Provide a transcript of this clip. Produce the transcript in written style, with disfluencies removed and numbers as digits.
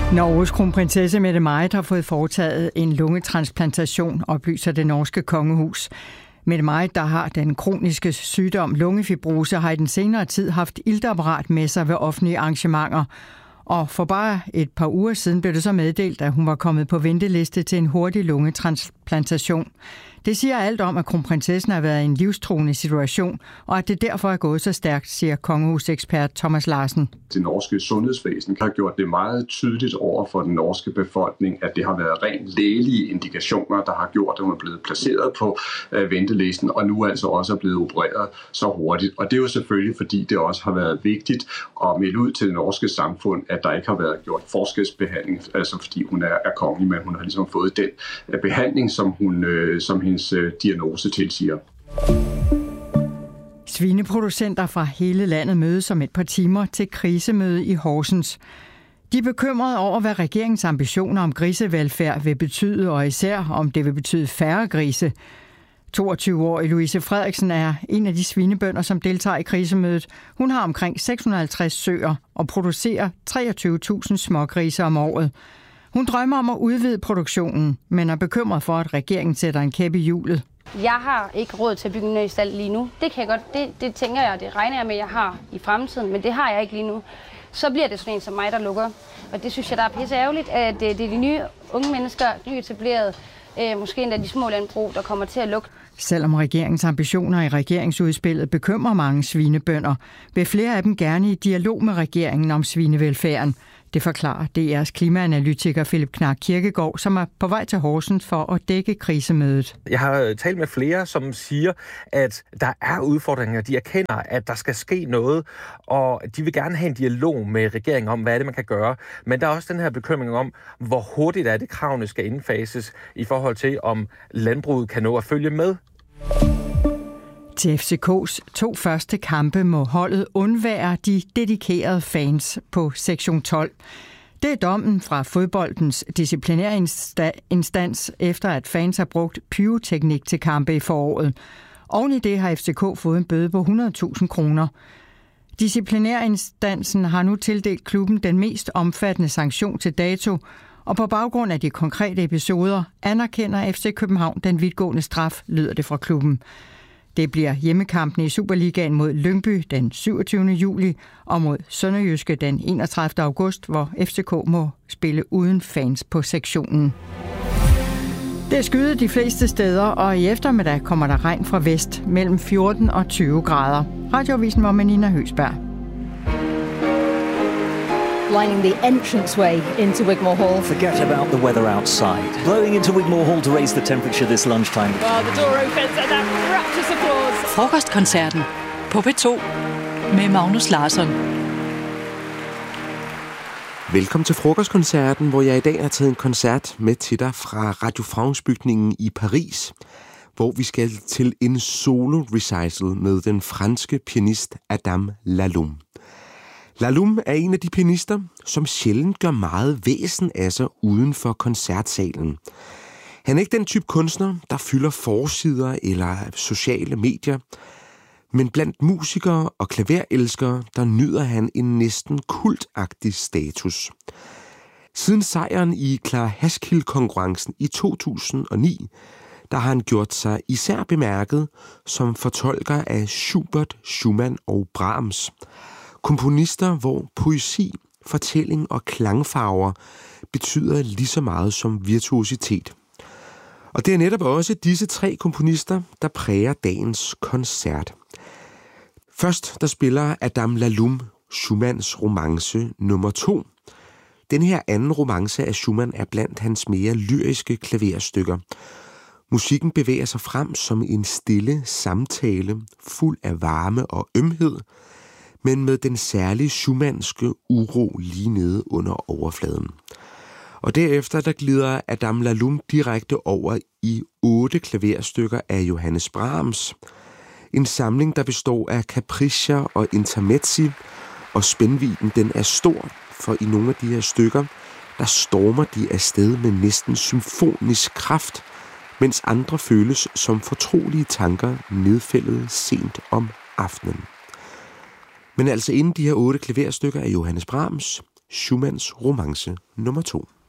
Norges kronprinsesse Mette-Marit har fået foretaget en lungetransplantation, oplyser det norske kongehus. Mette-Marit, der har den kroniske sygdom lungefibrose, har i den senere tid haft iltapparat med sig ved offentlige arrangementer. Og for bare et par uger siden blev det så meddelt, at hun var kommet på venteliste til en hurtig lungetransplantation. Det siger alt om, at kronprinsessen har været i en livstruende situation, og at det derfor er gået så stærkt, siger kongehusekspert Thomas Larsen. Det norske sundhedsvæsen har gjort det meget tydeligt over for den norske befolkning, at det har været rent lægelige indikationer, der har gjort, at hun er blevet placeret på ventelisten, og nu altså også er blevet opereret så hurtigt. Og det er jo selvfølgelig, fordi det også har været vigtigt at melde ud til det norske samfund, at der ikke har været gjort forskelsbehandling, altså fordi hun er kongelig, men hun har ligesom fået den behandling, som hendes diagnose tilsiger. Svineproducenter fra hele landet mødes om et par timer til krisemøde i Horsens. De er bekymrede over, hvad regeringens ambitioner om grisevelfærd vil betyde, og især om det vil betyde færre grise. 22-årige Louise Frederiksen er en af de svinebønder, som deltager i krisemødet. Hun har omkring 650 søer og producerer 23.000 smågrise om året. Hun drømmer om at udvide produktionen, men er bekymret for, at regeringen sætter en kæp i hjulet. Jeg har ikke råd til at bygge en ny stald lige nu. Det kan jeg godt. Det tænker jeg, det regner jeg med, jeg har i fremtiden, men det har jeg ikke lige nu. Så bliver det sådan en som mig, der lukker. Og det synes jeg, der er pisse ærgerligt, at det er de nye unge mennesker, nyetablerede, måske endda de små landbrug, der kommer til at lukke. Selvom regeringens ambitioner i regeringsudspillet bekymrer mange svinebønder, vil flere af dem gerne i dialog med regeringen om svinevelfærden. Det forklarer DR's klimaanalytiker Philip Knark Kirkegaard, som er på vej til Horsens for at dække krisemødet. Jeg har talt med flere, som siger, at der er udfordringer. De erkender, at der skal ske noget, og de vil gerne have en dialog med regeringen om, hvad er det, man kan gøre. Men der er også den her bekymring om, hvor hurtigt er det, kravene skal indfases i forhold til, om landbruget kan nå at følge med. Til FCK's 2 første kampe må holdet undvære de dedikerede fans på sektion 12. Det er dommen fra fodboldens disciplinærinstans, efter at fans har brugt pyroteknik til kampe i foråret. Oven i det har FCK fået en bøde på 100.000 kroner. Disciplinærinstansen har nu tildelt klubben den mest omfattende sanktion til dato, og på baggrund af de konkrete episoder anerkender FC København den vidtgående straf, lyder det fra klubben. Det bliver hjemmekampen i Superligaen mod Lyngby den 27. juli og mod Sønderjyske den 31. august, hvor FCK må spille uden fans på sektionen. Det er skyet de fleste steder, og i eftermiddag kommer der regn fra vest mellem 14 og 20 grader. Radioavisen var med Nina Høsberg. Lining the entranceway into Wigmore Hall. Forget about the weather outside. Blowing into Wigmore Hall to raise the temperature this lunchtime. Well, the door opens and that rapturous applause. Frokostkoncerten på P2 med Magnus Larsson. Velkommen til Frokostkoncerten, hvor jeg i dag har taget en koncert med til dig fra Radio France-bygningen i Paris, hvor vi skal til en solo-recital med den franske pianist Adam Laloum. Laloum er en af de pianister, som sjældent gør meget væsen af sig uden for koncertsalen. Han er ikke den type kunstner, der fylder forsider eller sociale medier, men blandt musikere og klaverelskere, der nyder han en næsten kultagtig status. Siden sejren i Clara Haskell-konkurrencen i 2009, der har han gjort sig især bemærket som fortolker af Schubert, Schumann og Brahms. Komponister, hvor poesi, fortælling og klangfarver betyder lige så meget som virtuositet. Og det er netop også disse 3 komponister, der præger dagens koncert. Først der spiller Adam Laloum Schumanns romance nummer 2. Den her anden romance af Schumann er blandt hans mere lyriske klaverstykker. Musikken bevæger sig frem som en stille samtale, fuld af varme og ømhed, men med den særlige schumannske uro lige nede under overfladen. Og derefter der glider Adam Laloum direkte over i 8 klaverstykker af Johannes Brahms. En samling, der består af capriccier og intermezzi, og spændvidden den er stor, for i nogle af de her stykker, der stormer de afsted med næsten symfonisk kraft, mens andre føles som fortrolige tanker nedfældet sent om aftenen. Men altså inden de her 8 klaverstykker af Johannes Brahms, Schumanns romance nummer 2.